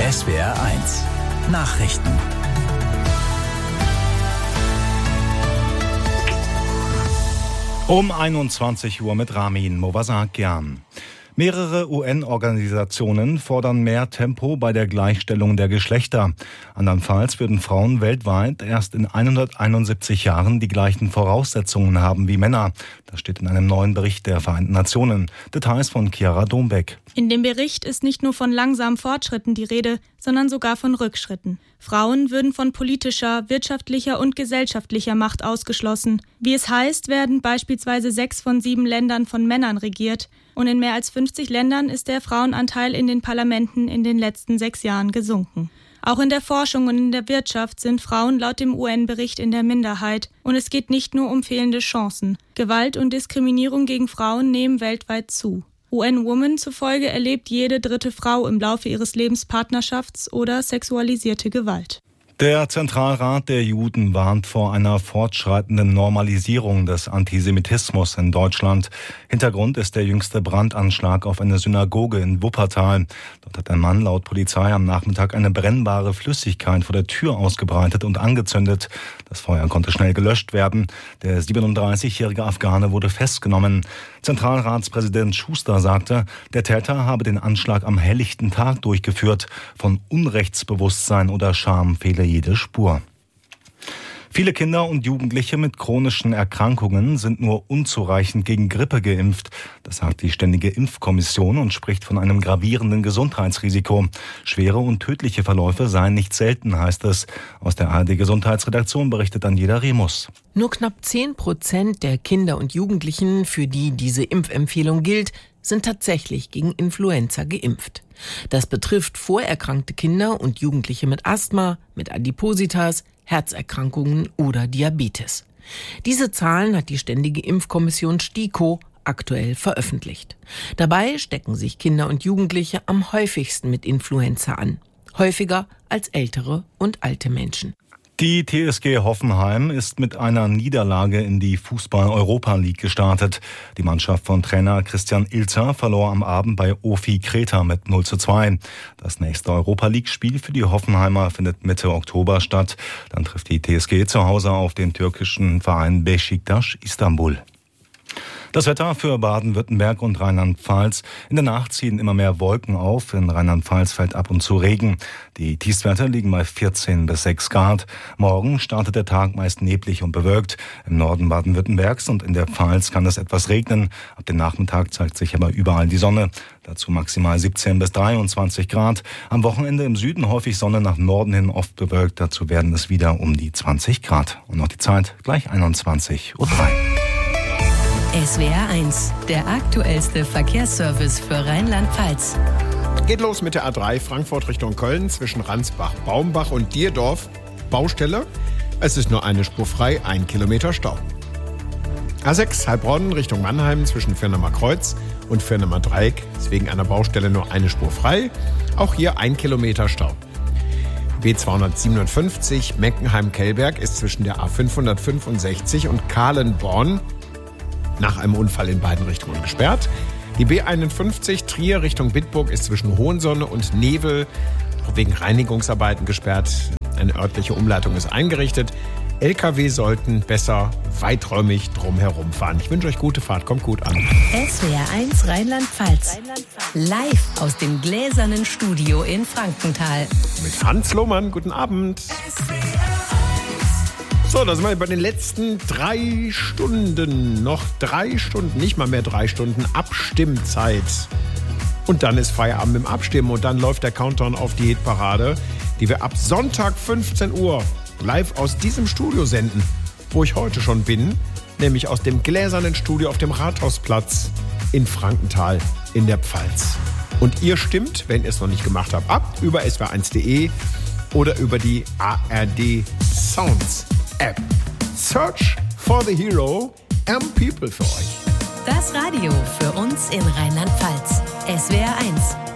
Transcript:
SWR1 Nachrichten. Um 21 Uhr mit Ramin Movasakian. Mehrere UN-Organisationen fordern mehr Tempo bei der Gleichstellung der Geschlechter. Andernfalls würden Frauen weltweit erst in 171 Jahren die gleichen Voraussetzungen haben wie Männer. Das steht in einem neuen Bericht der Vereinten Nationen. Details von Chiara Dombeck. In dem Bericht ist nicht nur von langsamen Fortschritten die Rede, sondern sogar von Rückschritten. Frauen würden von politischer, wirtschaftlicher und gesellschaftlicher Macht ausgeschlossen. Wie es heißt, werden beispielsweise 6 von 7 Ländern von Männern regiert. Und in mehr als 50 Ländern ist der Frauenanteil in den Parlamenten in den letzten 6 Jahren gesunken. Auch in der Forschung und in der Wirtschaft sind Frauen laut dem UN-Bericht in der Minderheit. Und es geht nicht nur um fehlende Chancen. Gewalt und Diskriminierung gegen Frauen nehmen weltweit zu. UN Women zufolge erlebt jede 3. Frau im Laufe ihres Lebens Partnerschafts- oder sexualisierte Gewalt. Der Zentralrat der Juden warnt vor einer fortschreitenden Normalisierung des Antisemitismus in Deutschland. Hintergrund ist der jüngste Brandanschlag auf eine Synagoge in Wuppertal. Dort hat ein Mann laut Polizei am Nachmittag eine brennbare Flüssigkeit vor der Tür ausgebreitet und angezündet. Das Feuer konnte schnell gelöscht werden. Der 37-jährige Afghane wurde festgenommen. Zentralratspräsident Schuster sagte, der Täter habe den Anschlag am helllichten Tag durchgeführt. Von Unrechtsbewusstsein oder Scham fehle jede Spur. Viele Kinder und Jugendliche mit chronischen Erkrankungen sind nur unzureichend gegen Grippe geimpft. Das sagt die Ständige Impfkommission und spricht von einem gravierenden Gesundheitsrisiko. Schwere und tödliche Verläufe seien nicht selten, heißt es. Aus der ARD-Gesundheitsredaktion berichtet Daniela Remus. Nur knapp 10% der Kinder und Jugendlichen, für die diese Impfempfehlung gilt, sind tatsächlich gegen Influenza geimpft. Das betrifft vorerkrankte Kinder und Jugendliche mit Asthma, mit Adipositas, Herzerkrankungen oder Diabetes. Diese Zahlen hat die Ständige Impfkommission STIKO aktuell veröffentlicht. Dabei stecken sich Kinder und Jugendliche am häufigsten mit Influenza an. Häufiger als ältere und alte Menschen. Die TSG Hoffenheim ist mit einer Niederlage in die Fußball-Europa League gestartet. Die Mannschaft von Trainer Christian Ilzer verlor am Abend bei OFI Kreta mit 0:2. Das nächste Europa-League-Spiel für die Hoffenheimer findet Mitte Oktober statt. Dann trifft die TSG zu Hause auf den türkischen Verein Beşiktaş Istanbul. Das Wetter für Baden-Württemberg und Rheinland-Pfalz. In der Nacht ziehen immer mehr Wolken auf. In Rheinland-Pfalz fällt ab und zu Regen. Die Tiefstwerte liegen bei 14 bis 6 Grad. Morgen startet der Tag meist neblig und bewölkt. Im Norden Baden-Württembergs und in der Pfalz kann es etwas regnen. Ab dem Nachmittag zeigt sich aber überall die Sonne. Dazu maximal 17 bis 23 Grad. Am Wochenende im Süden häufig Sonne, nach Norden hin oft bewölkt. Dazu werden es wieder um die 20 Grad. Und noch die Zeit, gleich 21:03 Uhr. SWR1, der aktuellste Verkehrsservice für Rheinland-Pfalz. Geht los mit der A3 Frankfurt Richtung Köln zwischen Ransbach, Baumbach und Dierdorf. Baustelle. Es ist nur eine Spur frei, 1 Kilometer Stau. A6 Heilbronn Richtung Mannheim zwischen Firnemer Kreuz und Firnemer Dreieck ist wegen einer Baustelle nur eine Spur frei. Auch hier 1 Kilometer Stau. B257 Meckenheim-Kellberg ist zwischen der A565 und Kahlenborn nach einem Unfall in beiden Richtungen gesperrt. Die B51 Trier Richtung Bitburg ist zwischen Hohensonne und Nevel wegen Reinigungsarbeiten gesperrt. Eine örtliche Umleitung ist eingerichtet. LKW sollten besser weiträumig drumherum fahren. Ich wünsche euch gute Fahrt, kommt gut an. SWR1 Rheinland-Pfalz. Live aus dem gläsernen Studio in Frankenthal. Mit Hans Lohmann, guten Abend. So, da sind wir bei den letzten 3 Stunden. Noch 3 Stunden, nicht mal mehr 3 Stunden Abstimmzeit. Und dann ist Feierabend im Abstimmen und dann läuft der Countdown auf die Hitparade, die wir ab Sonntag 15 Uhr live aus diesem Studio senden, wo ich heute schon bin, nämlich aus dem gläsernen Studio auf dem Rathausplatz in Frankenthal in der Pfalz. Und ihr stimmt, wenn ihr es noch nicht gemacht habt, ab über swr1.de oder über die ARD Sounds App. Search for the Hero, People für euch. Das Radio für uns in Rheinland-Pfalz. SWR1.